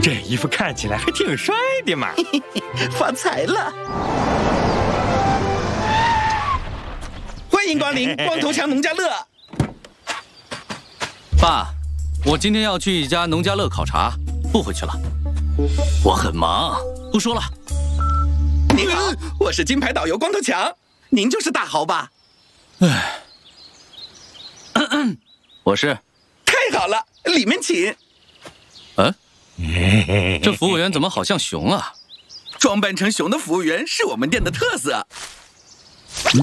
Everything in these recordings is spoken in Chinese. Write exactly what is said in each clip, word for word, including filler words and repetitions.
这衣服看起来还挺帅的嘛！ 嘿嘿嘿，发财了！欢迎光临光头强农家乐。 爸，我今天要去一家农家乐考察，不回去了。我很忙，不说了。 你好，我是金牌导游光头强，您就是大豪吧？ 唉，我是。 太好了，里面请。 嗯、啊，这服务员怎么好像熊啊？ 装扮成熊的服务员是我们店的特色。 嗯，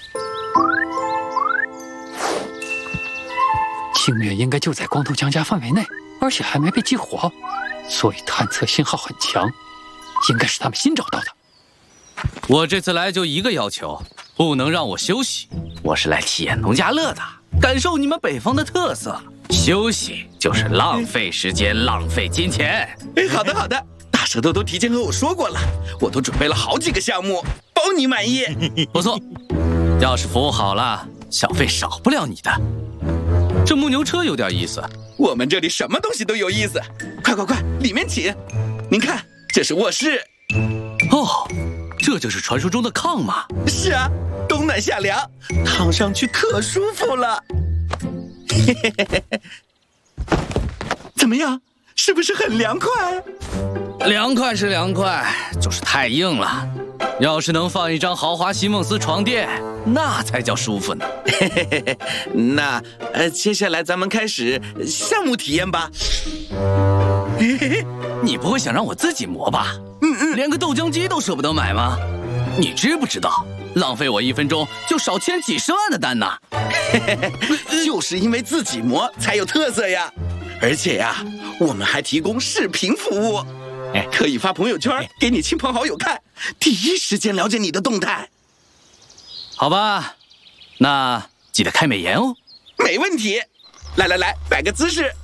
清月应该就在光头强家范围内，而且还没被激活，所以探测信号很强，应该是他们新找到的。 我这次来就一个要求，不能让我休息。我是来体验农家乐的，感受你们北方的特色。休息就是浪费时间，浪费金钱。 哎，好的好的，大舌头都提前和我说过了，我都准备了好几个项目，包你满意。 不错，要是服务好了，小费少不了你的。这木牛车有点意思， 我们这里什么东西都有意思。快快快，里面请。您看，这是卧室。 哦，这就是传说中的炕吗？ 是啊，冬暖夏凉，躺上去可舒服了。嘿嘿嘿嘿，怎么样？是不是很凉快？ 凉快是凉快，就是太硬了。要是能放一张豪华席梦思床垫，那才叫舒服呢。 嘿嘿嘿，那呃，接下来咱们开始项目体验吧。 嘿嘿嘿，你不会想让我自己磨吧？嗯嗯，连个豆浆机都舍不得买吗？你知不知道，浪费我一分钟就少签几十万的单呢？ 就是因为自己磨才有特色呀！而且呀，我们还提供视频服务，可以发朋友圈给你亲朋好友看，第一时间了解你的动态。 好吧，那记得开美颜哦。 没问题。来来来，摆个姿势。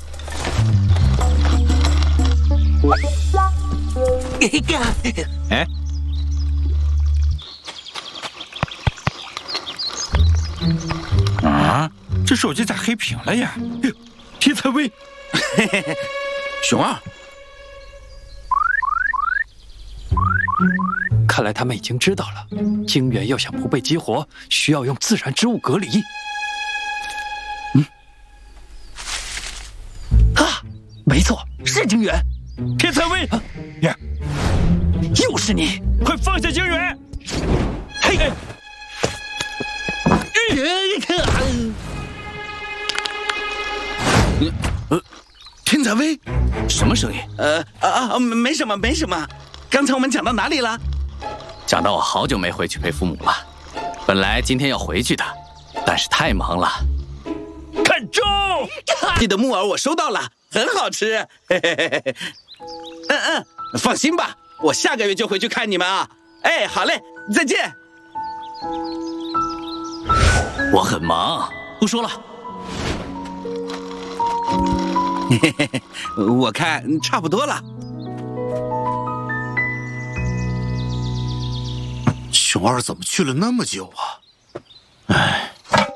哎。啊，这手机咋黑屏了呀？天才威， 熊二， 看来他们已经知道了，晶元要想不被激活，需要用自然之物隔离。嗯，啊，没错，是晶元。 天才威，啊、呀， 又是你！ 快放下晶元！嘿。哎呃，天才威， 什么声音？ 呃啊啊，没什么，没什么。刚才我们讲到哪里了？ 讲到我好久没回去陪父母了，本来今天要回去的，但是太忙了。 看中！ 你的木耳我收到了，很好吃。嘿嘿嘿嘿。嗯嗯，放心吧，我下个月就回去看你们啊。哎，好嘞，再见。 我很忙，不说了。 嘿嘿嘿，我看差不多了。 熊二怎么去了那么久啊？ 唉，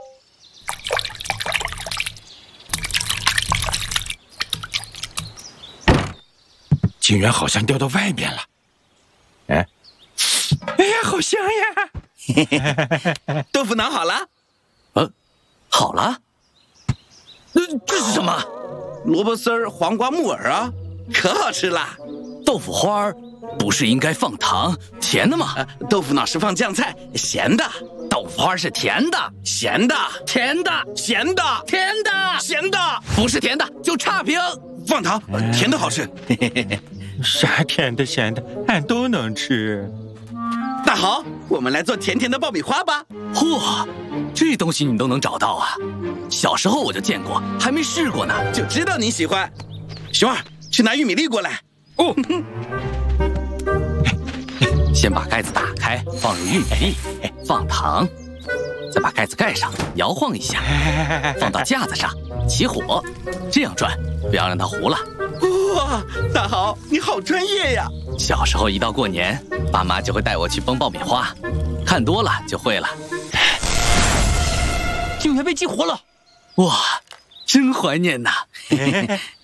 晶元好像掉到外边了。哎，哎呀，好香呀！豆腐脑好了。 呃，好了。呃，这是什么？ 萝卜丝儿、黄瓜、木耳啊，可好吃了。 豆腐花儿不是应该放糖，甜的吗？ 呃、豆腐脑是放酱菜，咸的。 豆腐花是甜的， 咸的， 甜的， 咸的， 甜的， 咸的， 不是甜的就差评。 放糖，呃、甜的好吃。 啥甜的咸的，俺都能吃。 大豪，我们来做甜甜的爆米花吧！ 嚯，这东西你都能找到啊！小时候我就见过，还没试过呢， 就知道你喜欢。熊二，去拿玉米粒过来。 哦，先把盖子打开，放入玉米粒，放糖，再把盖子盖上，摇晃一下，放到架子上，起火，这样转，不要让它糊了。 哇，大豪，你好专业呀！ 小时候一到过年，爸妈就会带我去崩爆米花，看多了就会了。 竟然被激活了！ 哇，真怀念呐！